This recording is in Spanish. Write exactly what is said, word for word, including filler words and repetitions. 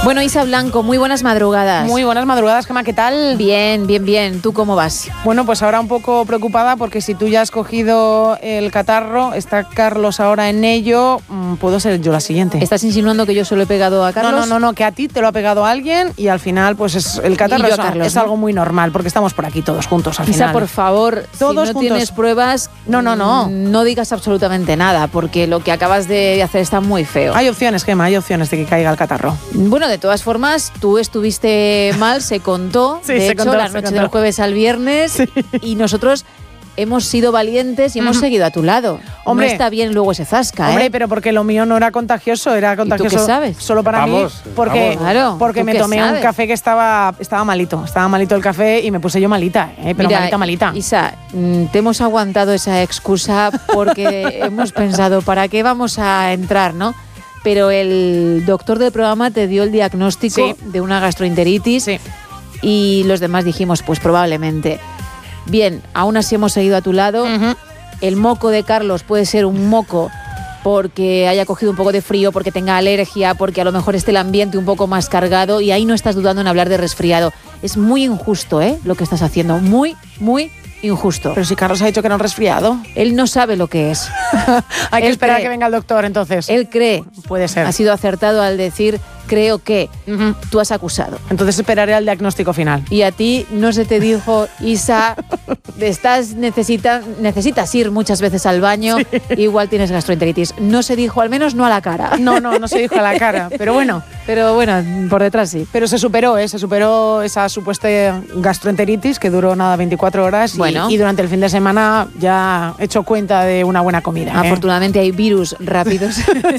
Bueno, Isa Blanco, muy buenas madrugadas. Muy buenas madrugadas, Gemma, ¿qué tal? Bien, bien, bien. ¿Tú cómo vas? Bueno, pues ahora un poco preocupada porque si tú ya has cogido el catarro, está Carlos ahora en ello, puedo ser yo la siguiente. ¿Estás insinuando que yo solo he pegado a Carlos? No, no, no, no, que a ti te lo ha pegado alguien y al final pues es, el catarro es, Carlos, es ¿no? algo muy normal porque estamos por aquí todos juntos al Isa, final. por favor, todos si no juntos. Tienes pruebas, no, no, no. no digas absolutamente nada porque lo que acabas de hacer está muy feo. Hay opciones, Gemma, hay opciones de que caiga el catarro. Bueno, de todas formas, tú estuviste mal, se contó, sí, de se hecho, contó, la se noche contó. del jueves al viernes, sí. Y nosotros hemos sido valientes y hemos uh-huh. seguido a tu lado. Hombre, no está bien luego ese zasca, hombre, ¿eh? pero porque lo mío no era contagioso, era contagioso. ¿Y tú qué sabes? Solo para vamos, mí, porque, vamos. Claro, porque me tomé sabes? un café que estaba, estaba malito, estaba malito el café y me puse yo malita, ¿eh? pero Mira, malita, malita. Isa, te hemos aguantado esa excusa porque hemos pensado, ¿para qué vamos a entrar, no? Pero el doctor del programa te dio el diagnóstico sí. de una gastroenteritis sí. y los demás dijimos, pues probablemente. Bien, aún así hemos seguido a tu lado. Uh-huh. El moco de Carlos puede ser un moco porque haya cogido un poco de frío, porque tenga alergia, porque a lo mejor esté el ambiente un poco más cargado y ahí no estás dudando en hablar de resfriado. Es muy injusto, ¿eh? Lo que estás haciendo. Muy, muy injusto. Pero si Carlos ha dicho que era un resfriado. Él no sabe lo que es. Hay que Él esperar cree, a que venga el doctor, entonces. Él cree. Puede ser. Ha sido acertado al decir, creo que uh-huh. tú has acusado. Entonces esperaré al diagnóstico final. Y a ti no se te dijo, Isa, estás necesita, necesitas ir muchas veces al baño, sí. Igual tienes gastroenteritis. No se dijo, al menos no a la cara. No, no, no se dijo a la cara, pero bueno. Pero bueno, por detrás sí. Pero se superó, ¿eh? Se superó esa supuesta gastroenteritis que duró nada veinticuatro horas bueno. y, y durante el fin de semana ya he hecho cuenta de una buena comida. Afortunadamente ¿eh? hay virus rápidos.